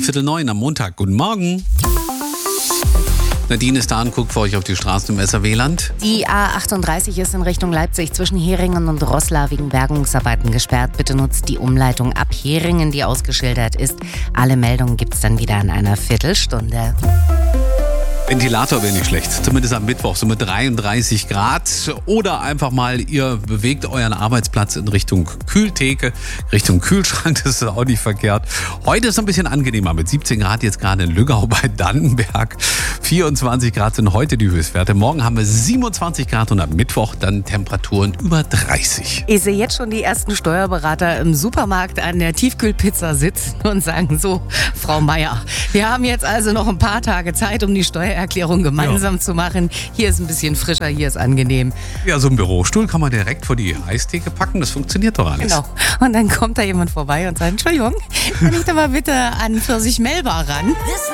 8:45 am Montag. Guten Morgen. Nadine ist da und guckt für euch auf die Straßen im SRW-Land. Die A38 ist in Richtung Leipzig zwischen Heringen und Roßla wegen Bergungsarbeiten gesperrt. Bitte nutzt die Umleitung ab Heringen, die ausgeschildert ist. Alle Meldungen gibt's dann wieder in einer Viertelstunde. Ventilator wäre nicht schlecht, zumindest am Mittwoch, so mit 33 Grad. Oder einfach mal, ihr bewegt euren Arbeitsplatz in Richtung Kühltheke, Richtung Kühlschrank, das ist auch nicht verkehrt. Heute ist es ein bisschen angenehmer mit 17 Grad jetzt gerade in Lüggau bei Dannenberg. 24 Grad sind heute die Höchstwerte. Morgen haben wir 27 Grad und am Mittwoch dann Temperaturen über 30. Ich sehe jetzt schon die ersten Steuerberater im Supermarkt an der Tiefkühlpizza sitzen und sagen so, Frau Meier, wir haben jetzt also noch ein paar Tage Zeit, um die Steuererklärung gemeinsam zu machen. Hier ist ein bisschen frischer, hier ist angenehm. Ja, so ein Bürostuhl kann man direkt vor die Eistheke packen, das funktioniert doch alles. Genau. Und dann kommt da jemand vorbei und sagt, Entschuldigung, kann ich da mal bitte an Pfirsich Melba ran?